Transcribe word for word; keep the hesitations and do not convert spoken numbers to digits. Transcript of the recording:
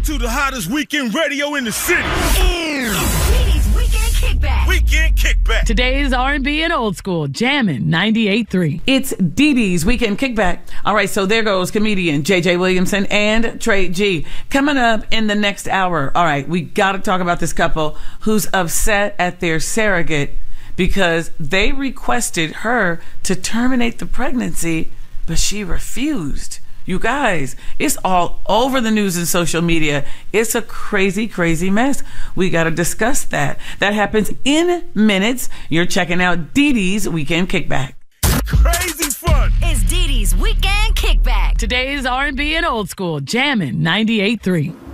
to the hottest weekend radio in the city. Dee Dee's Weekend Kickback. Weekend Kickback. Today's R and B and old school, jammin' ninety-eight point three. It's Dee Dee's Weekend Kickback. All right, so there goes comedian J J Williamson and Trey G. Coming up in the next hour, all right, we got to talk about this couple who's upset at their surrogate because they requested her to terminate the pregnancy, but she refused. You guys, it's all over the news and social media. It's a crazy, crazy mess. We got to discuss that. That happens in minutes. You're checking out Dee Dee's Weekend Kickback. Crazy fun. It's Dee Dee's Weekend Kickback. Today's R and B and old school, jammin' ninety-eight point three.